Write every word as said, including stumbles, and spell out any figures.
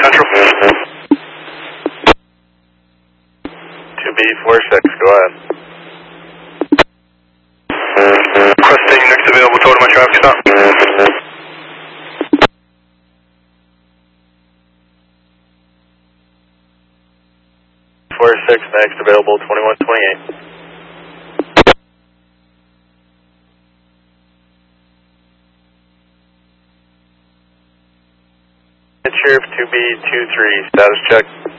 Central. two B four six, go ahead. Requesting next available total my traffic stop. four six, next available twenty-one twenty-eight. Sheriff two B two three, status check.